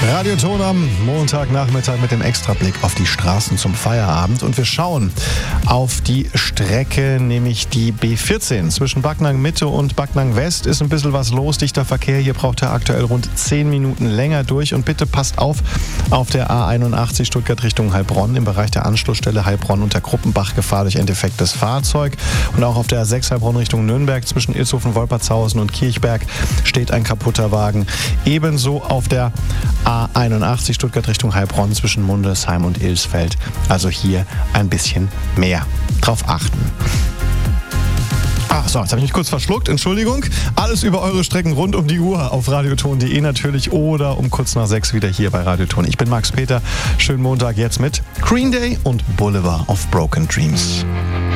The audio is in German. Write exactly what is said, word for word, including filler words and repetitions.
Radioton am Montagnachmittag mit dem Extrablick auf die Straßen zum Feierabend. Und wir schauen auf die Strecke, nämlich die B vierzehn. Zwischen Backnang Mitte und Backnang West ist ein bisschen was los. Dichter Verkehr. Hier braucht er aktuell rund zehn Minuten länger durch. Und bitte passt auf, auf der A einundachtzig Stuttgart Richtung Heilbronn im Bereich der Anschlussstelle Heilbronn unter Gruppenbach Gefahr durch ein defektes Fahrzeug. Und auch auf der A sechs Heilbronn Richtung Nürnberg zwischen Ilshofen, Wolpertshausen und Kirchberg steht ein kaputter Wagen. Ebenso auf der A einundachtzig Stuttgart Richtung Heilbronn zwischen Mundelsheim und Ilsfeld. Also hier ein bisschen mehr drauf achten. Ach so, jetzt habe ich mich kurz verschluckt. Entschuldigung. Alles über eure Strecken rund um die Uhr auf radioton punkt de natürlich oder um kurz nach sechs wieder hier bei Radioton. Ich bin Max Peter. Schönen Montag jetzt mit Green Day und Boulevard of Broken Dreams.